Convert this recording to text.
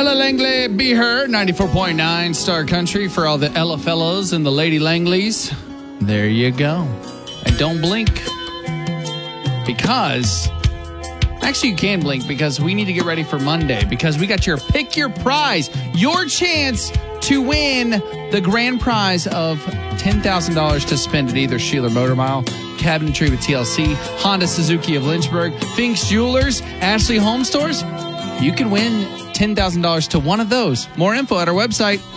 Ella Langley, Be Her, 94.9 Star Country for all the Ella fellows and the Lady Langleys. There you go. And don't blink. Because, actually you can blink because we need to get ready for Monday because we got your Pick Your Prize, your chance to win the grand prize of $10,000 to spend at either Sheeler Motor Mile, Cabinetry with TLC, Honda Suzuki of Lynchburg, Fink's Jewelers, Ashley Home Stores. You can win $10,000 to one of those. More info at our website,